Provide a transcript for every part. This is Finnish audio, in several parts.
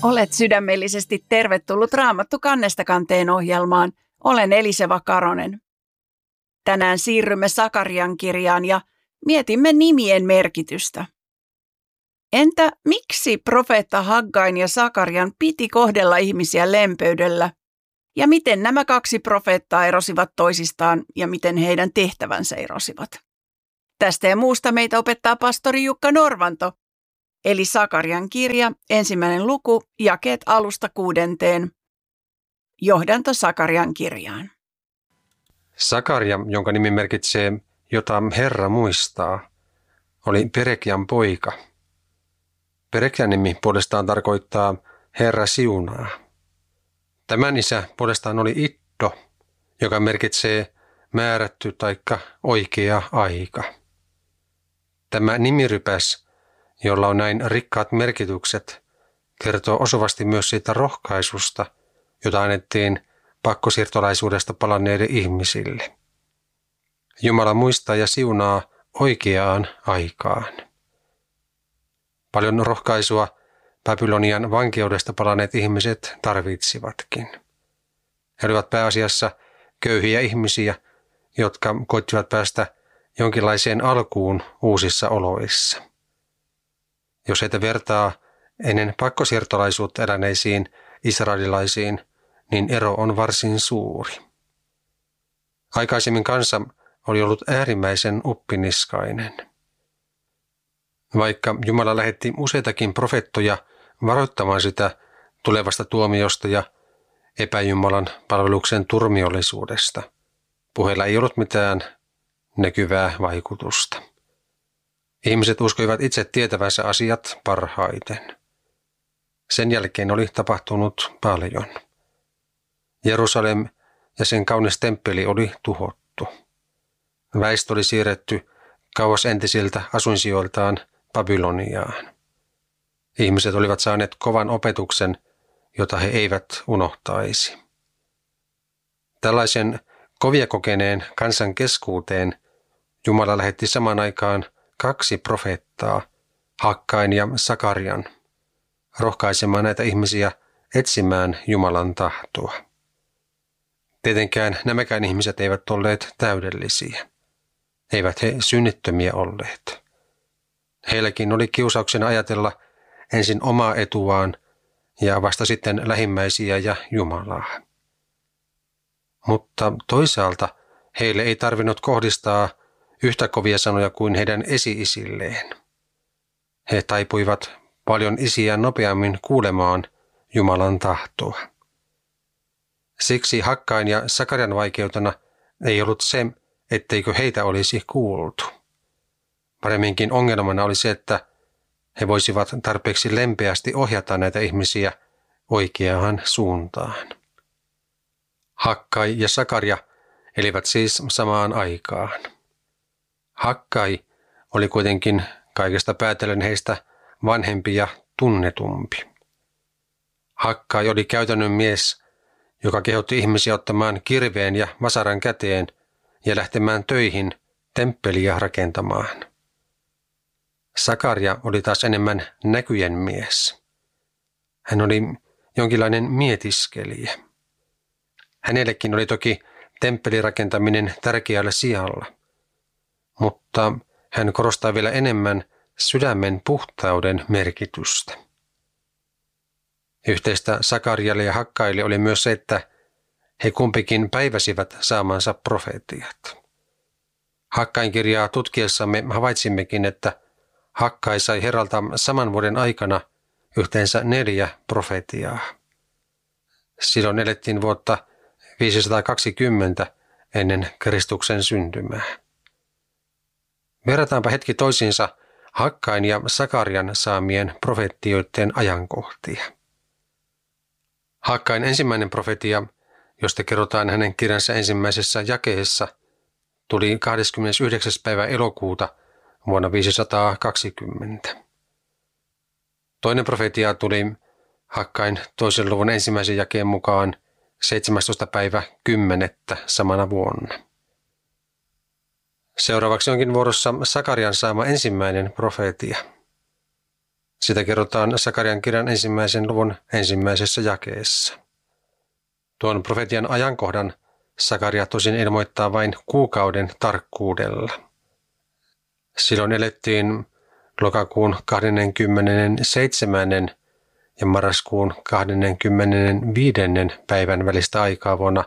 Olet sydämellisesti tervetullut Raamattu kannesta kanteen ohjelmaan. Olen Eliseva Karonen. Tänään siirrymme Sakarian kirjaan ja mietimme nimien merkitystä. Entä miksi profeetta Haggain ja Sakarian piti kohdella ihmisiä lempeydellä? Ja miten nämä kaksi profeettaa erosivat toisistaan ja miten heidän tehtävänsä erosivat? Tästä ja muusta meitä opettaa pastori Jukka Norvanto. Eli Sakarian kirja, 1. luku, jakeet 1–6. Johdanto Sakarian kirjaan. Sakaria, jonka nimi merkitsee jota Herra muistaa, oli Perekian poika. Perekian nimi puolestaan tarkoittaa Herra siunaa. Tämän isä puolestaan oli Iddo, joka merkitsee määrätty taikka oikea aika. Tämä nimirypäs, jolla on näin rikkaat merkitykset, kertoo osuvasti myös siitä rohkaisusta, jota annettiin pakkosiirtolaisuudesta palanneille ihmisille. Jumala muistaa ja siunaa oikeaan aikaan. Paljon rohkaisua Babylonian vankeudesta palanneet ihmiset tarvitsivatkin. He olivat pääasiassa köyhiä ihmisiä, jotka koittivat päästä jonkinlaiseen alkuun uusissa oloissa. Jos heitä vertaa ennen pakkosiirtolaisuutta eläneisiin israelilaisiin, niin ero on varsin suuri. Aikaisemmin kansa oli ollut äärimmäisen uppiniskainen. Vaikka Jumala lähetti useitakin profeettoja varoittamaan sitä tulevasta tuomiosta ja epäjumalan palveluksen turmiollisuudesta, puheilla ei ollut mitään näkyvää vaikutusta. Ihmiset uskoivat itse tietävänsä asiat parhaiten. Sen jälkeen oli tapahtunut paljon. Jerusalem ja sen kaunis temppeli oli tuhottu. Väestö oli siirretty kauas entisiltä asuinsijoiltaan Babyloniaan. Ihmiset olivat saaneet kovan opetuksen, jota he eivät unohtaisi. Tällaisen kovia kokeneen kansan keskuuteen Jumala lähetti samaan aikaan 2 profeettaa, Haggain ja Sakarian, rohkaisemaan näitä ihmisiä etsimään Jumalan tahtoa. Tietenkään nämäkään ihmiset eivät olleet täydellisiä. Eivät he synnittömiä olleet. Heilläkin oli kiusauksena ajatella ensin omaa etuaan ja vasta sitten lähimmäisiä ja Jumalaa. Mutta toisaalta heille ei tarvinnut kohdistaa yhtä kovia sanoja kuin heidän esi-isilleen. He taipuivat paljon isiään nopeammin kuulemaan Jumalan tahtoa. Siksi Haggain ja Sakarian vaikeutena ei ollut se, etteikö heitä olisi kuultu. Paremminkin ongelmana oli se, että he voisivat tarpeeksi lempeästi ohjata näitä ihmisiä oikeaan suuntaan. Haggai ja Sakaria elivät siis samaan aikaan. Haggai oli kuitenkin kaikesta päätellen heistä vanhempi ja tunnetumpi. Haggai oli käytännön mies, joka kehotti ihmisiä ottamaan kirveen ja vasaran käteen ja lähtemään töihin temppeliä rakentamaan. Sakaria oli taas enemmän näkyjen mies. Hän oli jonkinlainen mietiskelijä. Hänellekin oli toki temppelirakentaminen tärkeällä sijalla, mutta hän korostaa vielä enemmän sydämen puhtauden merkitystä. Yhteistä Sakarialle ja Haggaille oli myös se, että he kumpikin päiväsivät saamansa profeetiat. Haggain kirjaa tutkiessamme havaitsimmekin, että Haggai sai Herralta saman vuoden aikana yhteensä 4 profetiaa. Silloin elettiin vuotta 520 ennen Kristuksen syntymää. Verrataanpa hetki toisiinsa Haggain ja Sakarian saamien profeettioiden ajankohtia. Haggain ensimmäinen profetia, josta kerrotaan hänen kirjansa ensimmäisessä jakeessa, tuli 29. päivä elokuuta vuonna 520. Toinen profetia tuli Haggain 2. luvun 1. jakeen mukaan 17. päivä 10. samana vuonna. Seuraavaksi onkin vuorossa Sakarian saama ensimmäinen profeetia. Sitä kerrotaan Sakarian kirjan 1. luvun 1. jakeessa. Tuon profetian ajankohdan Sakaria tosin ilmoittaa vain kuukauden tarkkuudella. Silloin elettiin lokakuun 27. ja marraskuun 25. päivän välistä aikaa vuonna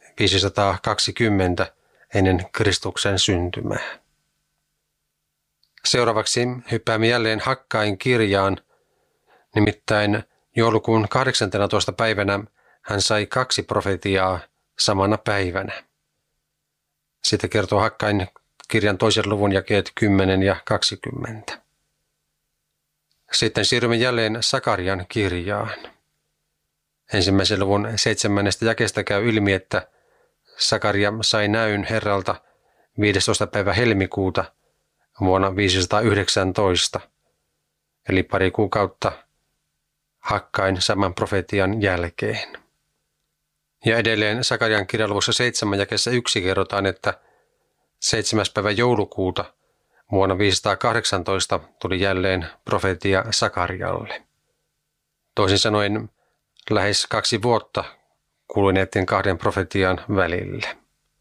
520 ennen Kristuksen syntymää. Seuraavaksi hyppäämme jälleen Hakkain kirjaan, nimittäin joulukuun 18. päivänä hän sai 2 profetiaa samana päivänä. Sitä kertoo Hakkain kirjan 2. luvun jakeet 10 ja 20. Sitten siirrymme jälleen Sakarian kirjaan. 1. luvun 7. jakeesta käy ilmi, että Sakaria sai näyn Herralta 15. päivä helmikuuta vuonna 519, eli pari kuukautta Hakkain saman profetian jälkeen. Ja edelleen Sakarian kirjan luvussa 7 jakeessa 1 kerrotaan, että 7. päivä joulukuuta vuonna 518 tuli jälleen profetia Sakarialle. Toisin sanoen lähes 2 vuotta kului näiden 2 profetian välillä.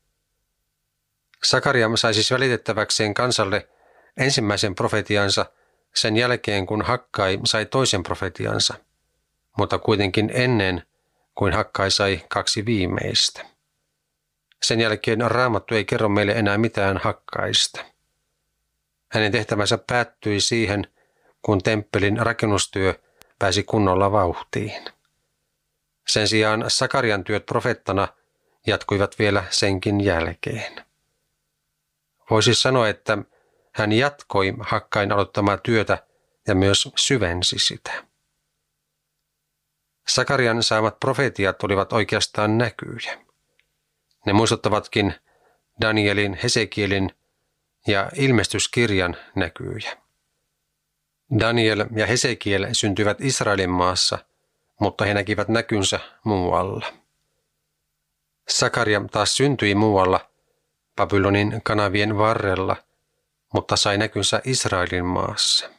Sakaria sai siis välitettäväkseen kansalle ensimmäisen profetiansa sen jälkeen, kun Hakkai sai toisen profetiansa, mutta kuitenkin ennen kuin Hakkai sai 2 viimeistä. Sen jälkeen Raamattu ei kerro meille enää mitään Hakkaista. Hänen tehtävänsä päättyi siihen, kun temppelin rakennustyö pääsi kunnolla vauhtiin. Sen sijaan Sakarian työt profeettana jatkuivat vielä senkin jälkeen. Voisi sanoa, että hän jatkoi Hakkain aloittamaa työtä ja myös syvensi sitä. Sakarian saamat profetiat olivat oikeastaan näkyjä. Ne muistuttavatkin Danielin, Hesekielin ja ilmestyskirjan näkyjä. Daniel ja Hesekiel syntyivät Israelin maassa, mutta he näkivät näkynsä muualla. Sakaria taas syntyi muualla, Babylonin kanavien varrella, mutta sai näkynsä Israelin maassa.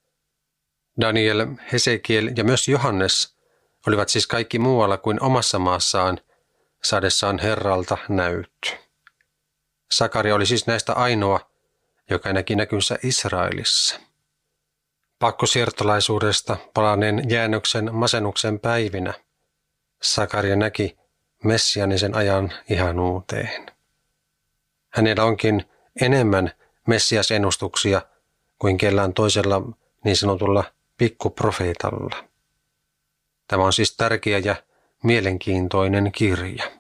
Daniel, Hesekiel ja myös Johannes olivat siis kaikki muualla kuin omassa maassaan, saadessaan Herralta näyt. Sakaria oli siis näistä ainoa, joka näki näkynsä Israelissa. Pakkosiirtolaisuudesta palaneen jäännöksen masennuksen päivinä Sakaria näki messianisen ajan ihanuuteen. Hänellä onkin enemmän messiasennustuksia kuin kellään toisella niin sanotulla pikkuprofeetalla. Tämä on siis tärkeä ja mielenkiintoinen kirja.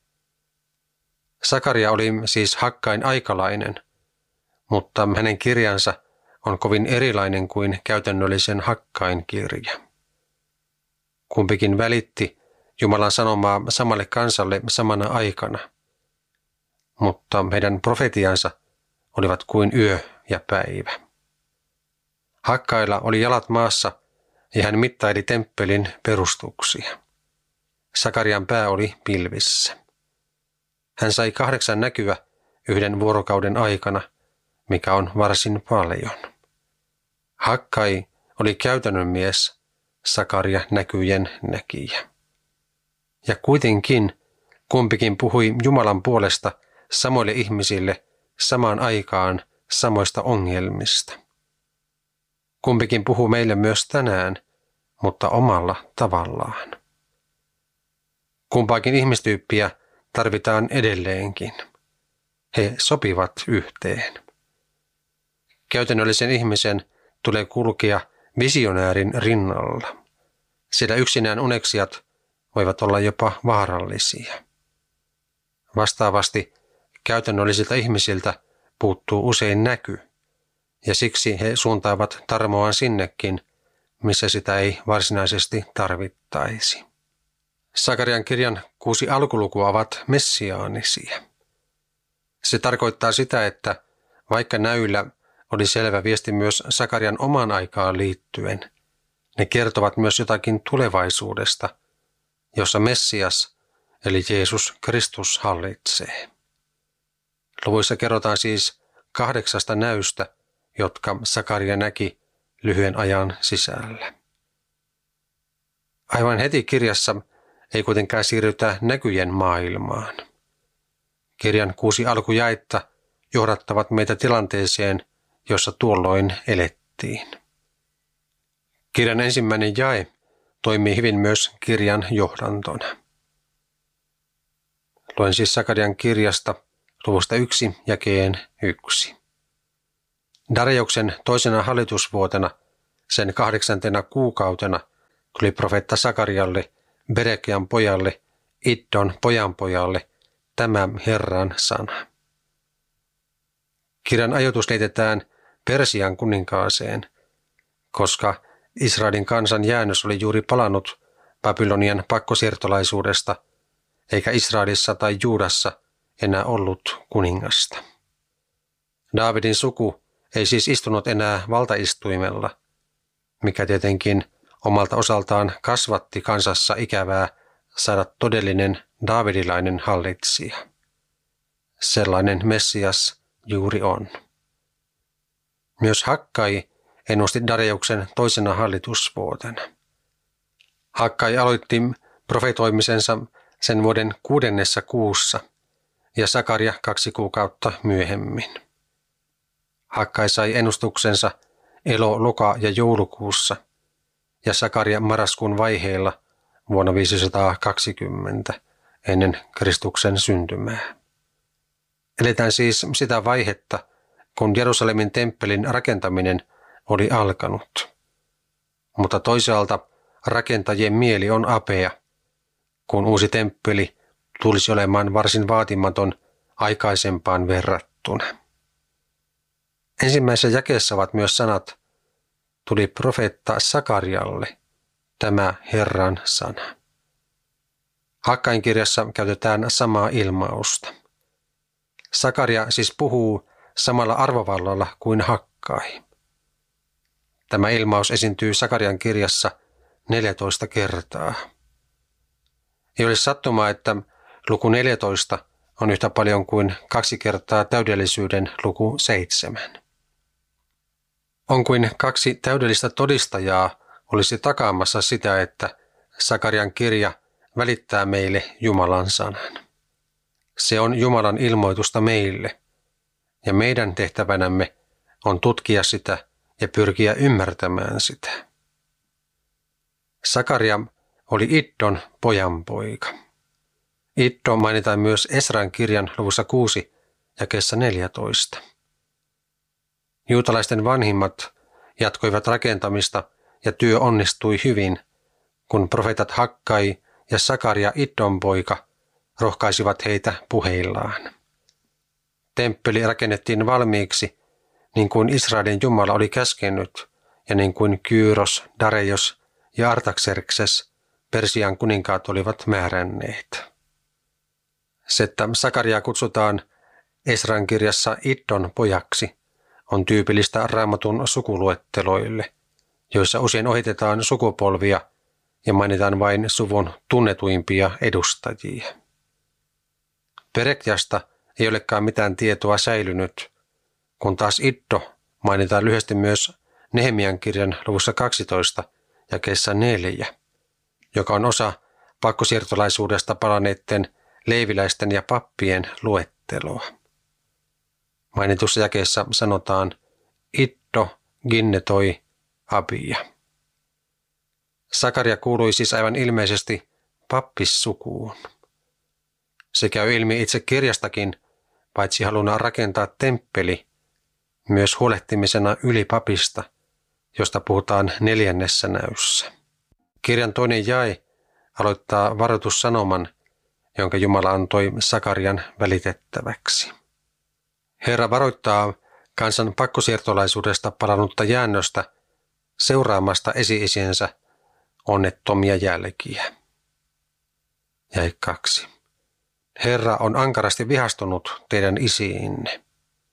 Sakaria oli siis Hakkain aikalainen, mutta hänen kirjansa on kovin erilainen kuin käytännöllisen Hakkain kirja. Kumpikin välitti Jumalan sanomaa samalle kansalle samana aikana, mutta heidän profetiansa olivat kuin yö ja päivä. Hakkailla oli jalat maassa ja hän mittaili temppelin perustuksia. Sakarian pää oli pilvissä. Hän sai 8 näkyä 1 vuorokauden aikana, mikä on varsin paljon. Hakkai oli käytännön mies, Sakaria näkyjen näkijä. Ja kuitenkin kumpikin puhui Jumalan puolesta samoille ihmisille samaan aikaan samoista ongelmista. Kumpikin puhuu meille myös tänään, mutta omalla tavallaan. Kumpaakin ihmistyyppiä tarvitaan edelleenkin. He sopivat yhteen. Käytännöllisen ihmisen tulee kulkea visionäärin rinnalla, sillä yksinään uneksijat voivat olla jopa vaarallisia. Vastaavasti käytännöllisiltä ihmisiltä puuttuu usein näky, ja siksi he suuntaavat tarmoaan sinnekin, missä sitä ei varsinaisesti tarvittaisi. Sakarian kirjan 6 alkulukua ovat messiaanisia. Se tarkoittaa sitä, että vaikka näyllä oli selvä viesti myös Sakarian omaan aikaan liittyen, ne kertovat myös jotakin tulevaisuudesta, jossa Messias eli Jeesus Kristus hallitsee. Luvuissa kerrotaan siis 8 näystä, jotka Sakaria näki lyhyen ajan sisällä. Aivan heti kirjassa ei kuitenkaan siirrytä näkyjen maailmaan. Kirjan 6 alkujaetta johdattavat meitä tilanteeseen, jossa tuolloin elettiin. Kirjan ensimmäinen jae toimii hyvin myös kirjan johdantona. Luen siis Sakarian kirjasta luvusta 1 jakeen 1. Dariuksen toisena hallitusvuotena, sen 8. kuukautena, tuli profeetta Sakarialle, Berekian pojalle, Iddon pojanpojalle, tämä Herran sana. Kirjan ajoitus liitetään Persian kuninkaaseen, koska Israelin kansan jäännös oli juuri palannut Babylonian pakkosiirtolaisuudesta, eikä Israelissa tai Juudassa enää ollut kuningasta. Daavidin suku ei siis istunut enää valtaistuimella, mikä tietenkin omalta osaltaan kasvatti kansassa ikävää saada todellinen daavidilainen hallitsija. Sellainen Messias juuri on. Myös Hakkai ennusti Dariuksen toisena hallitusvuotena. Hakkai aloitti profetoimisensa sen vuoden 6. kuussa ja Sakaria 2 kuukautta myöhemmin. Hakkai sai ennustuksensa elo-, loka- ja joulukuussa ja Sakaria marraskuun vaiheilla vuonna 520 ennen Kristuksen syntymää. Eletään siis sitä vaihetta, kun Jerusalemin temppelin rakentaminen oli alkanut. Mutta toisaalta rakentajien mieli on apea, kun uusi temppeli tulisi olemaan varsin vaatimaton aikaisempaan verrattuna. Ensimmäisessä jakeessa ovat myös sanat, tuli profeetta Sakarialle, tämä Herran sana. Hakkain kirjassa käytetään samaa ilmausta. Sakaria siis puhuu samalla arvovallalla kuin Hakkai. Tämä ilmaus esiintyy Sakarian kirjassa 14 kertaa. Ei ole sattumaa, että luku 14 on yhtä paljon kuin 2 kertaa täydellisyyden luku 7. On kuin 2 täydellistä todistajaa olisi takaamassa sitä, että Sakarian kirja välittää meille Jumalan sanan. Se on Jumalan ilmoitusta meille, ja meidän tehtävänämme on tutkia sitä ja pyrkiä ymmärtämään sitä. Sakaria oli Iddon pojanpoika. Iddo mainitaan myös Esran kirjan luvussa 6 jakeessa 14. Juutalaisten vanhimmat jatkoivat rakentamista ja työ onnistui hyvin, kun profeetat Hakkai ja Sakaria Iddon poika rohkaisivat heitä puheillaan. Temppeli rakennettiin valmiiksi, niin kuin Israelin Jumala oli käskenyt, ja niin kuin Kyros, Dareios ja Artaxerxes, Persian kuninkaat olivat määränneet. Se, että Sakaria kutsutaan Esran kirjassa Iddon pojaksi, on tyypillistä Raamatun sukuluetteloille, joissa usein ohitetaan sukupolvia ja mainitaan vain suvun tunnetuimpia edustajia. Perekjasta ei olekaan mitään tietoa säilynyt, kun taas Iddo mainitaan lyhyesti myös Nehemian kirjan luvussa 12 jakeessa 4, joka on osa pakkosiirtolaisuudesta palanneiden leiviläisten ja pappien luetteloa. Mainitussa jakeessa sanotaan Iddo ginnetoi Abia. Sakaria kuului siis aivan ilmeisesti pappissukuun. Se käy ilmi itse kirjastakin, paitsi haluna rakentaa temppeli, myös huolehtimisena yli papista, josta puhutaan 4. näyssä. Kirjan toinen jae aloittaa varoitussanoman, jonka Jumala antoi Sakarian välitettäväksi. Herra varoittaa kansan pakkosiirtolaisuudesta palannutta jäännöstä seuraamasta esi-isiensä onnettomia jälkiä. Jae 2. Herra on ankarasti vihastunut teidän isiinne.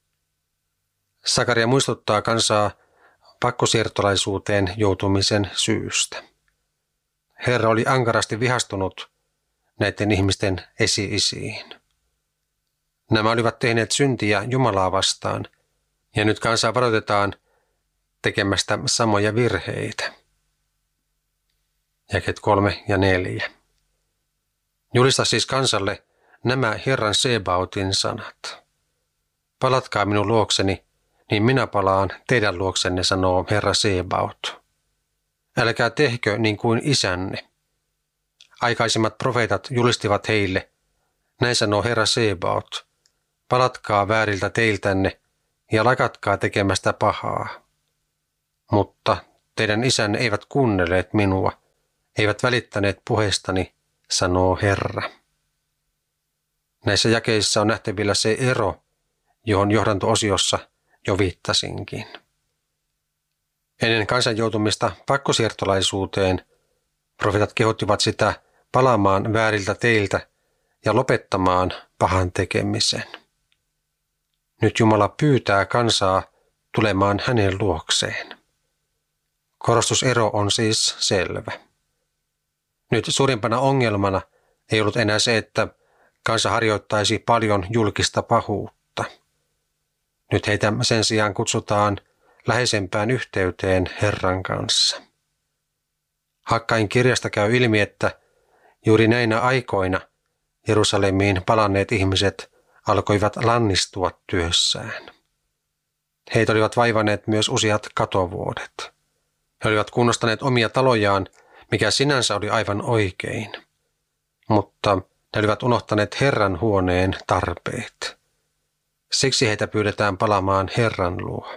Sakaria muistuttaa kansaa pakkosiirtolaisuuteen joutumisen syystä. Herra oli ankarasti vihastunut näiden ihmisten esi-isiin. Nämä olivat tehneet syntiä Jumalaa vastaan, ja nyt kansaa varoitetaan, tekemästä samoja virheitä. Jakeet 3 ja 4. Julista siis kansalle nämä Herran Sebaotin sanat. Palatkaa minun luokseni, niin minä palaan teidän luoksenne, sanoo Herra Sebaot. Älkää tehkö niin kuin isänne. Aikaisemmat profeetat julistivat heille, näin sanoo Herra Sebaot, palatkaa vääriltä teiltänne ja lakatkaa tekemästä pahaa. Mutta teidän isänne eivät kuunnelleet minua, eivät välittäneet puheestani, sanoo Herra. Näissä jakeissa on nähtävillä se ero, johon johdanto-osiossa jo viittasinkin. Ennen kansan joutumista pakkosiirtolaisuuteen profeetat kehottivat sitä palaamaan vääriltä teiltä ja lopettamaan pahan tekemisen. Nyt Jumala pyytää kansaa tulemaan hänen luokseen. Korostusero on siis selvä. Nyt suurimpana ongelmana ei ollut enää se, että kansa harjoittaisi paljon julkista pahuutta. Nyt heitä sen sijaan kutsutaan läheisempään yhteyteen Herran kanssa. Hakkain kirjasta käy ilmi, että juuri näinä aikoina Jerusalemiin palanneet ihmiset alkoivat lannistua työssään. Heitä olivat vaivanneet myös useat katovuodet. He olivat kunnostaneet omia talojaan, mikä sinänsä oli aivan oikein, mutta he olivat unohtaneet Herran huoneen tarpeet. Siksi heitä pyydetään palaamaan Herran luo.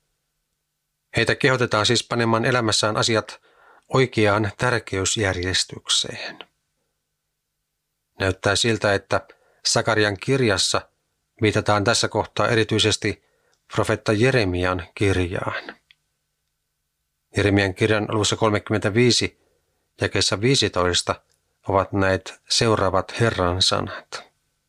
Heitä kehotetaan siis panemaan elämässään asiat oikeaan tärkeysjärjestykseen. Näyttää siltä, että Sakarian kirjassa viitataan tässä kohtaa erityisesti profeetta Jeremian kirjaan. Jeremian kirjan luvussa 35 jakeessa 15 ovat näet seuraavat Herran sanat.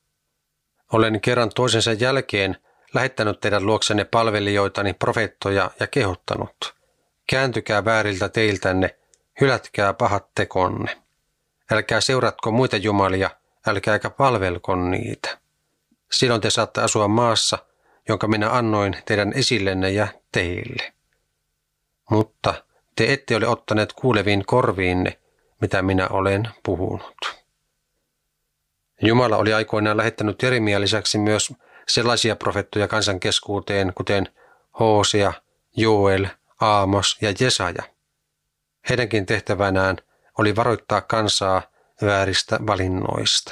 Olen kerran toisensa jälkeen lähettänyt teidän luoksenne palvelijoitani profeettoja ja kehottanut. Kääntykää vääriltä teiltänne, hylätkää pahat tekonne. Älkää seuratko muita jumalia, älkääkä palvelko niitä. Silloin te saatte asua maassa, jonka minä annoin teidän esillenne ja teille. Mutta te ette ole ottaneet kuuleviin korviinne, mitä minä olen puhunut. Jumala oli aikoinaan lähettänyt Jeremian lisäksi myös sellaisia profeettoja kansan keskuuteen, kuten Hosea, Joel, Aamos ja Jesaja. Heidänkin tehtävänään oli varoittaa kansaa vääristä valinnoista.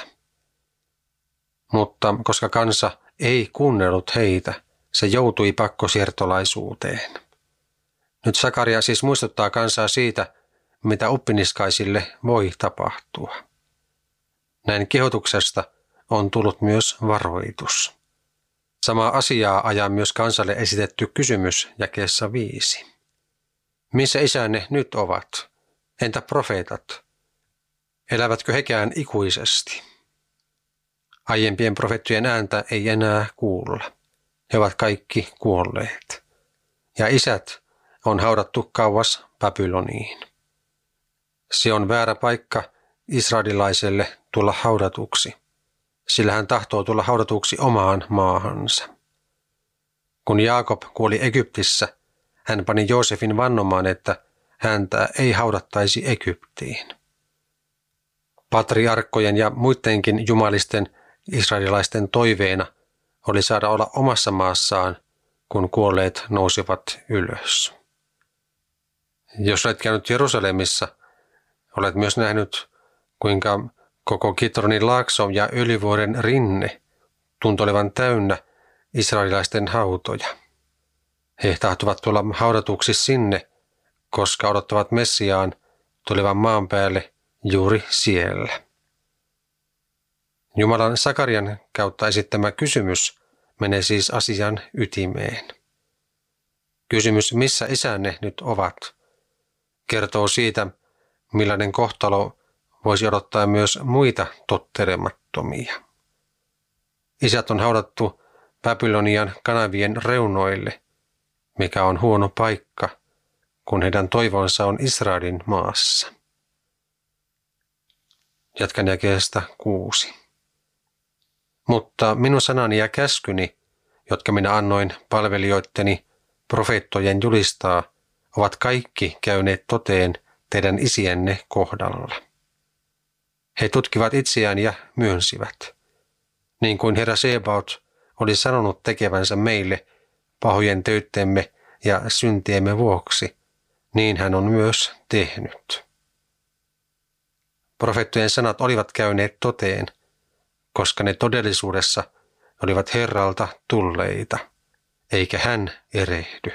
Mutta koska kansa ei kuunnellut heitä, se joutui pakkosiirtolaisuuteen. Nyt Sakaria siis muistuttaa kansaa siitä, mitä uppiniskaisille voi tapahtua. Näin kehotuksesta on tullut myös varoitus. Samaa asiaa ajaa myös kansalle esitetty kysymys jakeessa 5. Missä isänne nyt ovat? Entä profeetat? Elävätkö hekään ikuisesti? Aiempien profeettojen ääntä ei enää kuulla. He ovat kaikki kuolleet. Ja isät on haudattu kauas Babyloniin. Se on väärä paikka israelilaiselle tulla haudatuksi, sillä hän tahtoo tulla haudatuksi omaan maahansa. Kun Jaakob kuoli Egyptissä, hän pani Joosefin vannomaan, että häntä ei haudattaisi Egyptiin. Patriarkkojen ja muidenkin jumalisten israelilaisten toiveena oli saada olla omassa maassaan, kun kuolleet nousivat ylös. Jos olet käynyt Jerusalemissa, olet myös nähnyt, kuinka koko Kitronin laakso ja Öljyvuoren rinne tuntui olevan täynnä israelilaisten hautoja. He tahtovat tulla haudatuksi sinne, koska odottavat Messiaan tulevan maan päälle juuri siellä. Jumalan Sakarian kautta esittämä kysymys menee siis asian ytimeen. Kysymys, missä isänne nyt ovat, kertoo siitä, millainen kohtalo voisi odottaa myös muita tottelemattomia. Isät on haudattu Babylonian kanavien reunoille, mikä on huono paikka, kun heidän toivonsa on Israelin maassa. Jatkan jakeesta 6. Mutta minun sanani ja käskyni, jotka minä annoin palvelijoitteni profeettojen julistaa, ovat kaikki käyneet toteen teidän isienne kohdalla. He tutkivat itseään ja myönsivät, niin kuin Herra Sebaot oli sanonut tekevänsä meille pahojen töittemme ja syntiemme vuoksi, niin hän on myös tehnyt. Profeettojen sanat olivat käyneet toteen, koska ne todellisuudessa olivat Herralta tulleita, eikä hän erehdy.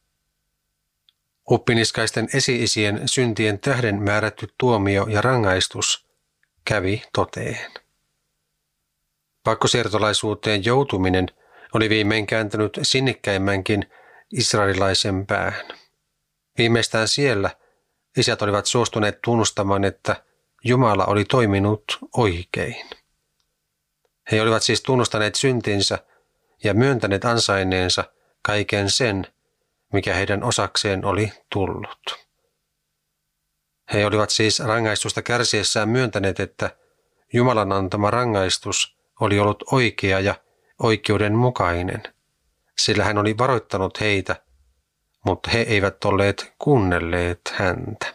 Uppiniskaisten esi-isien syntien tähden määrätty tuomio ja rangaistus kävi toteen. Pakkosiirtolaisuuteen joutuminen oli viimein kääntänyt sinnikkäimmänkin israelilaisen pään. Viimeistään siellä isät olivat suostuneet tunnustamaan, että Jumala oli toiminut oikein. He olivat siis tunnustaneet syntinsä ja myöntäneet ansainneensa kaiken sen, mikä heidän osakseen oli tullut. He olivat siis rangaistusta kärsiessään myöntäneet, että Jumalan antama rangaistus oli ollut oikea ja oikeudenmukainen, sillä hän oli varoittanut heitä, mutta he eivät olleet kuunnelleet häntä.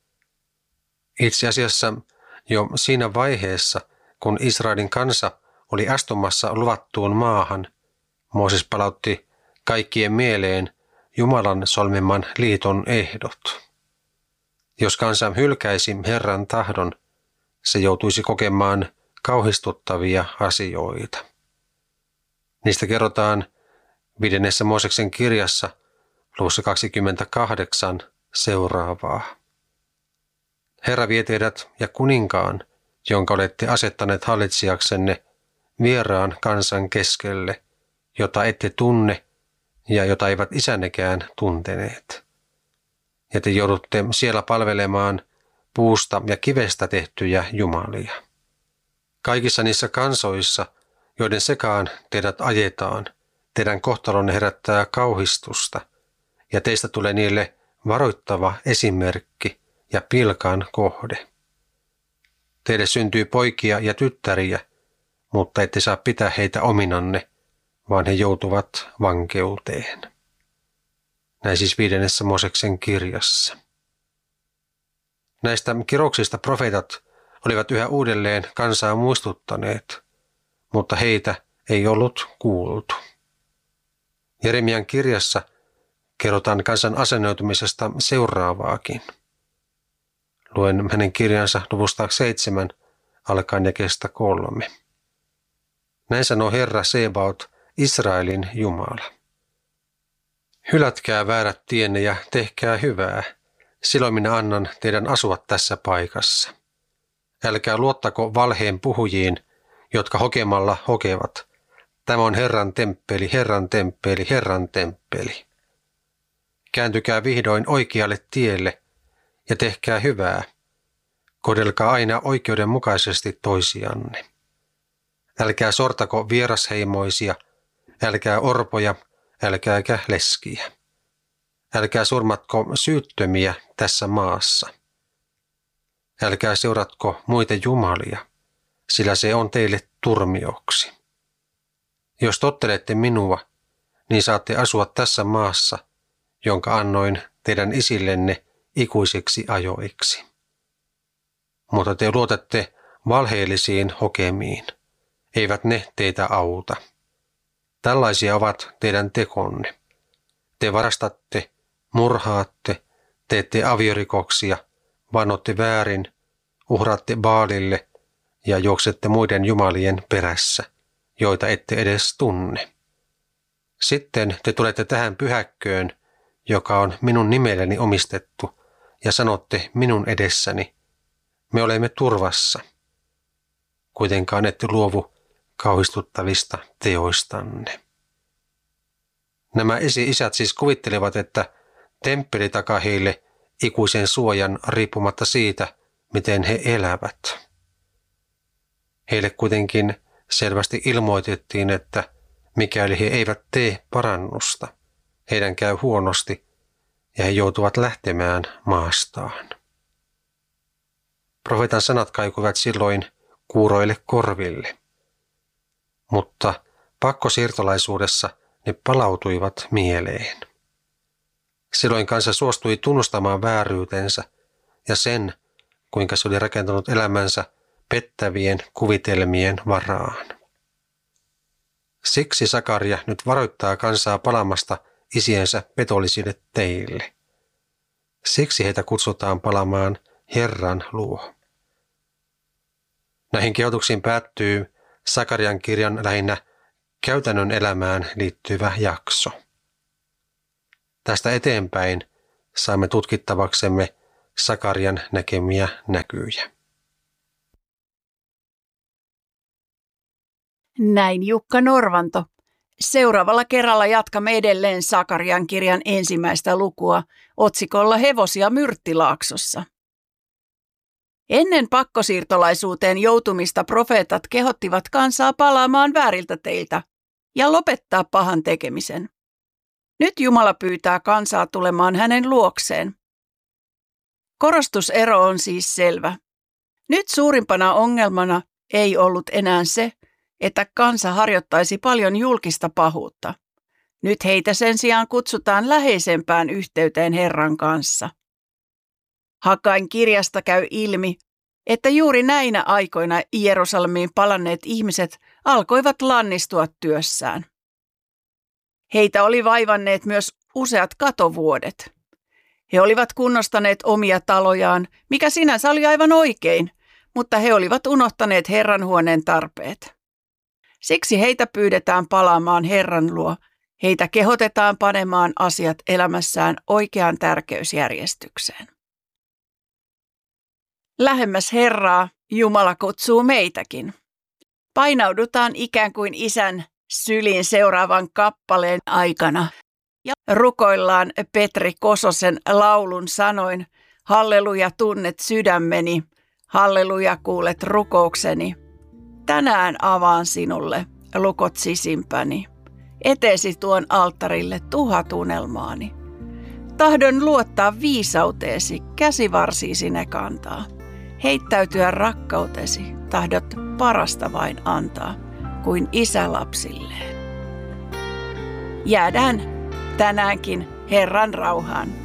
Itse asiassa jo siinä vaiheessa, kun Israelin kansa oli astumassa luvattuun maahan, Mooses palautti kaikkien mieleen Jumalan solmiman liiton ehdot. Jos kansa hylkäisi Herran tahdon, se joutuisi kokemaan kauhistuttavia asioita. Niistä kerrotaan 5. Mooseksen kirjassa luvussa 28 seuraavaa. Herra vie teidät ja kuninkaan, jonka olette asettaneet hallitsijaksenne, vieraan kansan keskelle, jota ette tunne ja jota eivät isännekään tunteneet. Ja te joudutte siellä palvelemaan puusta ja kivestä tehtyjä jumalia. Kaikissa niissä kansoissa, joiden sekaan teidät ajetaan, teidän kohtalonne herättää kauhistusta, ja teistä tulee niille varoittava esimerkki ja pilkan kohde. Teille syntyy poikia ja tyttäriä, mutta ette saa pitää heitä ominanne, vaan he joutuvat vankeuteen. Näin siis 5. Mooseksen kirjassa. Näistä kirouksista profeetat olivat yhä uudelleen kansaa muistuttaneet, mutta heitä ei ollut kuultu. Jeremian kirjassa kerrotaan kansan asennoitumisesta seuraavaakin. Luen hänen kirjansa luvusta 7 alkaen jakeesta 3. Näin sanoo Herra Sebaot, Israelin Jumala. Hylätkää väärät tienne ja tehkää hyvää, silloin minä annan teidän asua tässä paikassa. Älkää luottako valheen puhujiin, jotka hokemalla hokevat. Tämä on Herran temppeli, Herran temppeli, Herran temppeli. Kääntykää vihdoin oikealle tielle ja tehkää hyvää. Kohdelkaa aina oikeudenmukaisesti toisianne. Älkää sortako vierasheimoisia, älkää orpoja, älkääkä leskiä. Älkää surmatko syyttömiä tässä maassa. Älkää seuratko muita jumalia, sillä se on teille turmioksi. Jos tottelette minua, niin saatte asua tässä maassa, jonka annoin teidän isillenne ikuisiksi ajoiksi. Mutta te luotatte valheellisiin hokemiin, eivät ne teitä auta. Tällaisia ovat teidän tekonne. Te varastatte, murhaatte, teette aviorikoksia, vannotte väärin, uhraatte Baalille ja juoksette muiden jumalien perässä, joita ette edes tunne. Sitten te tulette tähän pyhäkköön, joka on minun nimelleni omistettu, ja sanotte minun edessäni, me olemme turvassa. Kuitenkaan ette luovu kauhistuttavista teoistanne. Nämä esi-isät siis kuvittelevat, että temppeli takaa heille ikuisen suojan riippumatta siitä, miten he elävät. Heille kuitenkin selvästi ilmoitettiin, että mikäli he eivät tee parannusta, heidän käy huonosti ja he joutuvat lähtemään maastaan. Profeetan sanat kaikuivat silloin kuuroille korville, mutta pakkosiirtolaisuudessa ne palautuivat mieleen. Silloin kansa suostui tunnustamaan vääryytensä ja sen, kuinka se oli rakentanut elämänsä pettävien kuvitelmien varaan. Siksi Sakaria nyt varoittaa kansaa palamasta isiensä petollisille teille. Siksi heitä kutsutaan palamaan Herran luo. Näihin kehotuksiin päättyy Sakarian kirjan lähinnä käytännön elämään liittyvä jakso. Tästä eteenpäin saamme tutkittavaksemme Sakarian näkemiä näkyjä. Näin Jukka Norvanto. Seuraavalla kerralla jatkamme edelleen Sakarian kirjan ensimmäistä lukua otsikolla Hevosia Myrttilaaksossa. Ennen pakkosiirtolaisuuteen joutumista profeetat kehottivat kansaa palaamaan vääriltä teiltä ja lopettaa pahan tekemisen. Nyt Jumala pyytää kansaa tulemaan hänen luokseen. Korostusero on siis selvä. Nyt suurimpana ongelmana ei ollut enää se, että kansa harjoittaisi paljon julkista pahuutta. Nyt heitä sen sijaan kutsutaan läheisempään yhteyteen Herran kanssa. Hagain kirjasta käy ilmi, että juuri näinä aikoina Jerusalemiin palanneet ihmiset alkoivat lannistua työssään. Heitä oli vaivanneet myös useat katovuodet. He olivat kunnostaneet omia talojaan, mikä sinänsä oli aivan oikein, mutta he olivat unohtaneet Herran huoneen tarpeet. Siksi heitä pyydetään palaamaan Herran luo. Heitä kehotetaan panemaan asiat elämässään oikeaan tärkeysjärjestykseen. Lähemmäs Herraa Jumala kutsuu meitäkin. Painaudutaan ikään kuin Isän syliin seuraavan kappaleen aikana ja rukoillaan Petri Kososen laulun sanoin: halleluja tunnet sydämeni, halleluja kuulet rukoukseni. Tänään avaan sinulle lukot sisimpäni, eteesi tuon alttarille 1000 unelmaani. Tahdon luottaa viisauteesi, käsivarsiisi ne kantaa. Heittäytyä rakkautesi, tahdot parasta vain antaa, kuin isä lapsilleen. Jäädään tänäänkin Herran rauhaan.